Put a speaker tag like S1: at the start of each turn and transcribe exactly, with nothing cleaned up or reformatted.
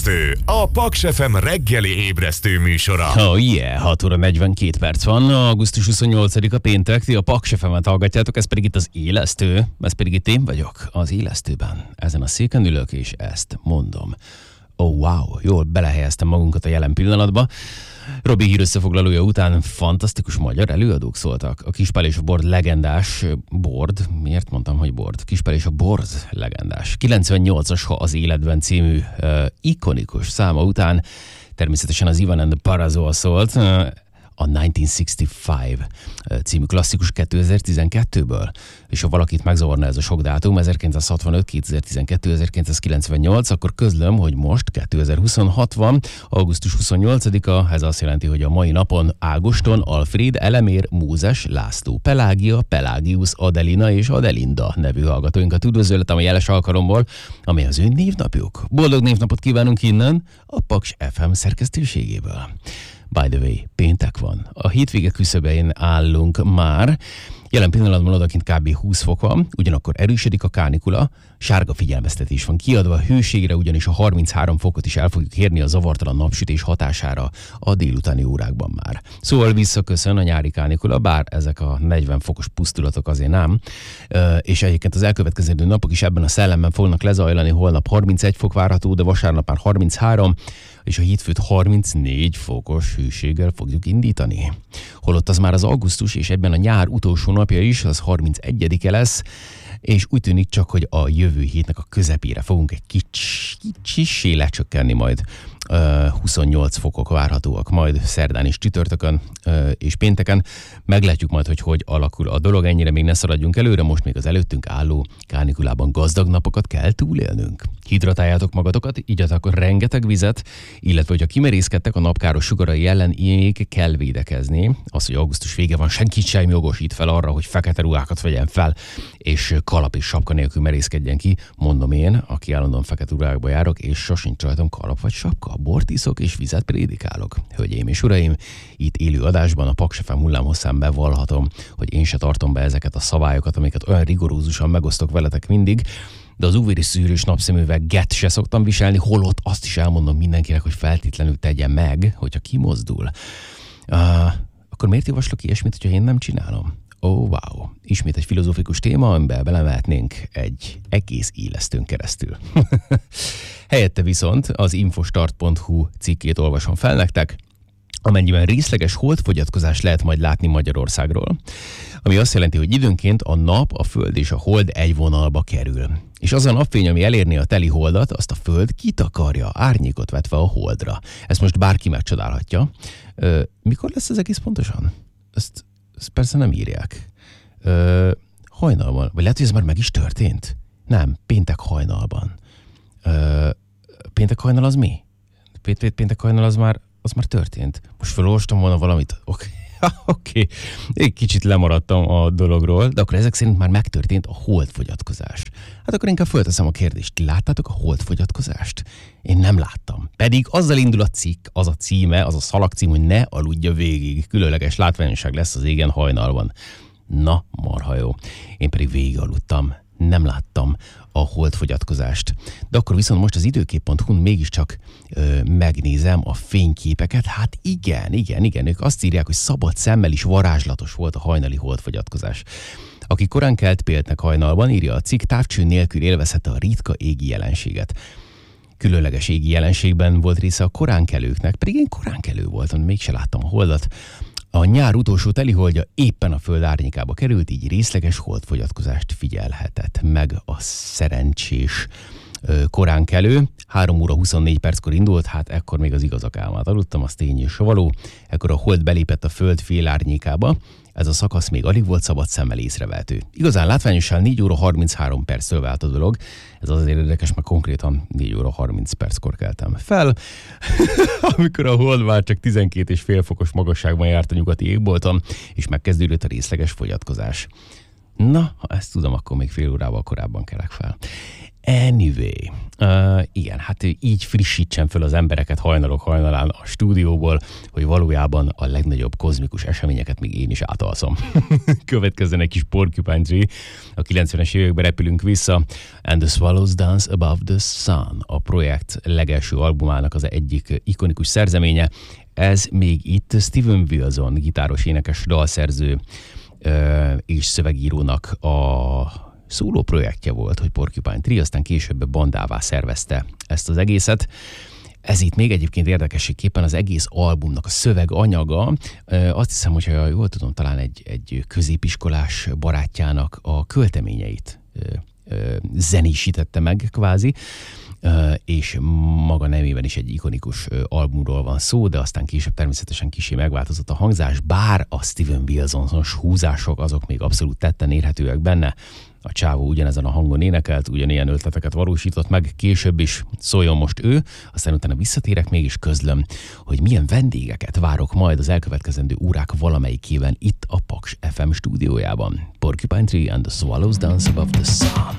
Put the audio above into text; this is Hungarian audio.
S1: Ébresztő, a Paks ef em reggeli ébresztő műsora.
S2: Oh yeah, hat óra negyvenkét perc van, augusztus huszonnyolcadika péntek, ti a Paks ef emet hallgatjátok, ez pedig itt az Élesztő, ez pedig itt én vagyok, az Élesztőben. Ezen a széken ülök, és ezt mondom. Oh wow, jól belehelyeztem magunkat a jelen pillanatba. Robi hír összefoglalója után fantasztikus magyar előadók szóltak. A Kispál és a Bord legendás Bord, miért mondtam, hogy Bord? Kispál és a Bord legendás. kilencvennyolcas Ha az életben című uh, ikonikus száma után természetesen az Ivan and the Parazol szólt. Uh, a ezerkilencszázhatvanöt című klasszikus kétezer-tizenkettőből. És ha valakit megzavarna ez a sok dátum, ezerkilencszázhatvanöt, kétezer-tizenkettő, ezerkilencszázkilencvennyolc, akkor közlöm, hogy most kétezer-huszonhat van, augusztus huszonnyolcadika, ez azt jelenti, hogy a mai napon Ágoston, Alfred, Elemér, Mózes, László, Pelágia, Pelágius, Adelina és Adelinda nevű hallgatóinkat üdvözöltem a jeles alkalomból, amely az ő névnapjuk. Boldog névnapot kívánunk innen a Paks ef em szerkesztőségéből. By the way, péntek van. A hétvége küszöbején állunk már. Jelen pillanatban odakint kb. húsz fok van, ugyanakkor erősödik a kánikula, sárga figyelmeztetés van kiadva a hőségre, ugyanis a harminchárom fokot is el fogjuk érni a zavartalan napsütés hatására a délutáni órákban már. Szóval visszaköszön a nyári kánikula, bár ezek a negyven fokos pusztulatok azért nem, és egyébként az elkövetkező napok is ebben a szellemben fognak lezajlani, holnap harmincegy fok várható, de vasárnap már harminchárom, és a hétfőt harmincnégy fokos hőséggel fogjuk indítani. Holott az már az augusztus, és ebben a nyár utolsó napja is, az harmincegyedike lesz, és úgy tűnik csak, hogy a jövő hétnek a közepére fogunk egy kicsi, kicsi lecsökkenni majd. Uh, huszonnyolc fokok várhatóak majd szerdán és csütörtökön uh, és pénteken. Meglátjuk majd, hogy hogy alakul a dolog, ennyire még ne szaladjunk előre, most még az előttünk álló kánikulában gazdag napokat kell túlélnünk. Hidratáljátok magatokat, igyatok rengeteg vizet, illetve hogyha kimerészkedtek a napkáros sugarai ellen, még kell védekezni. Az, hogy augusztus vége van, senki sem jogosít fel arra, hogy fekete ruhákat vegyen fel, és kalap és sapka nélkül merészkedjen ki, mondom én, aki állandóan fekete ruhákba járok, és sosincs rajtam kalap vagy sapka. Bort iszok és vizet prédikálok. Hölgyeim és uraim, itt élő adásban a Paks ef em hullámhosszán bevallhatom, hogy én se tartom be ezeket a szabályokat, amiket olyan rigorózusan megosztok veletek mindig, de az ú vé szűrős napszemüvegget se szoktam viselni, holott azt is elmondom mindenkinek, hogy feltétlenül tegye meg, hogyha kimozdul. Uh, akkor miért javaslok ilyesmit, hogyha én nem csinálom? Ó, oh, wow. Ismét egy filozófikus téma, amiben belemehetnénk egy egész élesztőn keresztül. Helyette viszont az infostart pont hu cikkét olvasom fel nektek, amennyiben részleges holdfogyatkozást lehet majd látni Magyarországról, ami azt jelenti, hogy időnként a nap, a föld és a hold egy vonalba kerül. És az a napfény, ami elérné a teli holdat, azt a föld kitakarja, árnyékot vetve a holdra. Ezt most bárki megcsodálhatja. Ö, mikor lesz ez egész pontosan? Ezt, ezt persze nem írják. Ö, hajnalban, vagy lehet, hogy ez már meg is történt? Nem, péntek hajnalban. Ö, péntek hajnal az mi? Péntek hajnal az már, az már történt. Most felolvastam volna valamit. Oké. Okay. Oké, okay. Egy kicsit lemaradtam a dologról, de akkor ezek szerint már megtörtént a holdfogyatkozás. Hát akkor inkább fölteszem a kérdést, ti láttátok a holdfogyatkozást? Én nem láttam. Pedig azzal indul a cikk, az a címe, az a szalagcím, hogy ne aludja végig. Különleges látványosság lesz az égen hajnalban. Na, marha jó. Én pedig végig aludtam. Nem láttam a holdfogyatkozást. De akkor viszont most az időkép pont hu-n mégiscsak ö, megnézem a fényképeket. Hát igen, igen, igen, ők azt írják, hogy szabad szemmel is varázslatos volt a hajnali holdfogyatkozás. Aki korán kelt péltnek hajnalban, írja a cikk, távcső nélkül élvezhette a ritka égi jelenséget. Különleges égi jelenségben volt része a koránkelőknek, pedig én koránkelő voltam, mégse láttam a holdat. A nyár utolsó teliholdja éppen a föld árnyékába került, így részleges holdfogyatkozást figyelhetett meg a szerencsés koránkelő. három óra huszonnégy perckor indult, hát ekkor még az igazak álmát aludtam, az tény és való. Ekkor a hold belépett a föld fél árnyékába, ez a szakasz még alig volt szabad szemmel észrevehető. Igazán látványosan négy óra harminchárom perctől vált a dolog. Ez azért érdekes, mert konkrétan négy óra harminc perckor keltem fel, amikor a hold már csak tizenkét és fél fokos magasságban járt a nyugati égbolton, és megkezdődött a részleges fogyatkozás. Na, ha ezt tudom, akkor még fél órával korábban kelek fel. Anyway, uh, igen, hát így frissítsen föl az embereket hajnalok hajnalán a stúdióból, hogy valójában a legnagyobb kozmikus eseményeket még én is átalszom. Következzen egy kis Porcupine Tree, a kilencvenes években repülünk vissza, And the Swallows Dance Above the Sun, a projekt legelső albumának az egyik ikonikus szerzeménye. Ez még itt Steven Wilson, gitáros, énekes, dalszerző uh, és szövegírónak a szóló projektje volt, hogy Porcupine Tree, aztán később bandává szervezte ezt az egészet. Ez itt még egyébként érdekességképpen az egész albumnak a szöveg anyaga, azt hiszem, hogyha jól tudom, talán egy, egy középiskolás barátjának a költeményeit zenésítette meg kvázi, és maga nemében is egy ikonikus albumról van szó, de aztán később természetesen kissé megváltozott a hangzás, bár a Steven Wilson-os húzások azok még abszolút tetten érhetőek benne. A csávó ugyanezen a hangon énekelt, ugyanilyen ötleteket valósított meg, később is szóljon most ő, aztán utána visszatérek, mégis közlöm, hogy milyen vendégeket várok majd az elkövetkezendő órák valamelyikében itt a Paks ef em stúdiójában. Porcupine Tree and the Swallows Dance Above the Sun.